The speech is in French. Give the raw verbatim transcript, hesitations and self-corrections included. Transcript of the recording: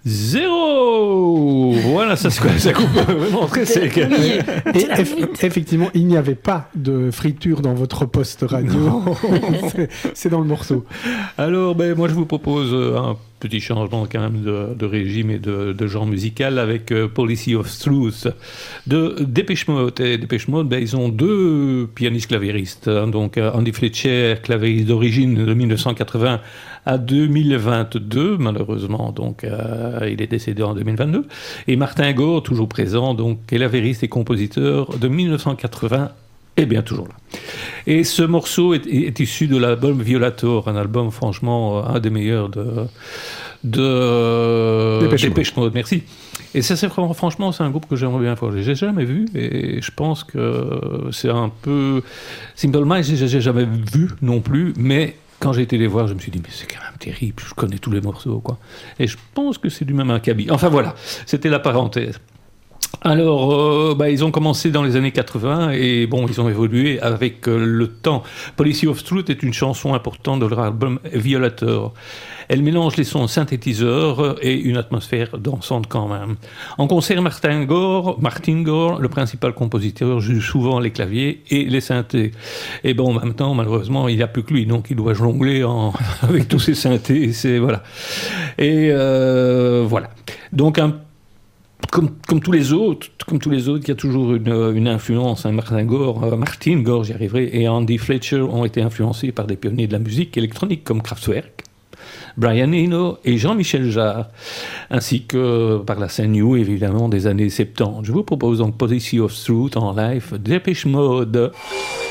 Zéro. Voilà, ça c'est quoi ça qu'on peut montrer, c'est que... Et eff- effectivement, il n'y avait pas de friture dans votre poste radio. c'est, c'est dans le morceau. Alors, ben, moi je vous propose un petit changement quand même de, de régime et de, de genre musical avec euh, Policy of Truth de Depeche Mode. Et Depeche Mode, ben, ils ont deux pianistes clavéristes. Hein, donc euh, Andy Fletcher, clavériste d'origine de dix-neuf cent quatre-vingts à deux mille vingt-deux, malheureusement, donc euh, il est décédé en deux mille vingt-deux. Et Martin Gore, toujours présent, donc clavériste et compositeur de dix-neuf cent quatre-vingts. Et bien toujours là. Et ce morceau est, est issu de l'album Violator, un album franchement un des meilleurs de, de Dépêche Dépêche Mode. Merci. Et ça, c'est vraiment, franchement, c'est un groupe que j'aimerais bien voir. J'ai jamais vu et je pense que c'est un peu Simple Minds. J'ai, j'ai jamais vu non plus, mais quand j'ai été les voir, je me suis dit mais c'est quand même terrible. Je connais tous les morceaux, quoi. Et je pense que c'est du même acabit. Enfin voilà, c'était la parenthèse. Alors, euh, bah, ils ont commencé dans les années quatre-vingts et bon, ils ont évolué avec euh, le temps. Policy of Truth est une chanson importante de leur album Violator. Elle mélange les sons synthétiseurs et une atmosphère dansante quand même. En concert, Martin Gore, Martin Gore, le principal compositeur, joue souvent les claviers et les synthés. Et bon, maintenant, malheureusement, il n'y a plus que lui, donc il doit jongler en... avec tous ces synthés. Et c'est voilà. Et euh, voilà. Donc un Comme, comme tous les autres, comme tous les autres, il y a toujours une, une influence. Hein. Martin Gore, euh, Martin Gore, j'y arriverai, et Andy Fletcher ont été influencés par des pionniers de la musique électronique comme Kraftwerk, Brian Eno et Jean-Michel Jarre, ainsi que par la scène new, évidemment, des années soixante-dix. Je vous propose donc Policy of Truth en live, Depeche Mode.